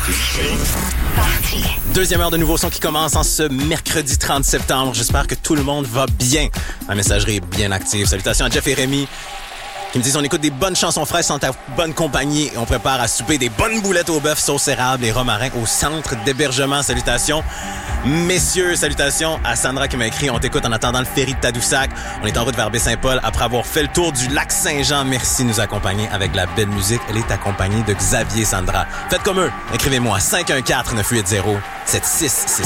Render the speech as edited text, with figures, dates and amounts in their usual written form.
Deuxième heure de nouveau son qui commence en ce mercredi 30 septembre. J'espère que tout le monde va bien. Ma messagerie est bien active. Salutations à Jeff et Rémi qui me disent on écoute des bonnes chansons fraîches en ta bonne compagnie et on prépare à souper des bonnes boulettes au bœuf, sauce érable et romarin au centre d'hébergement. Salutations. Messieurs, salutations à Sandra qui m'a écrit on t'écoute en attendant le ferry de Tadoussac. On est en route vers Baie-Saint-Paul après avoir fait le tour du lac Saint-Jean. Merci de nous accompagner avec de la belle musique. Elle est accompagnée de Xavier Sandra. Faites comme eux. Écrivez-moi 514-980-7666.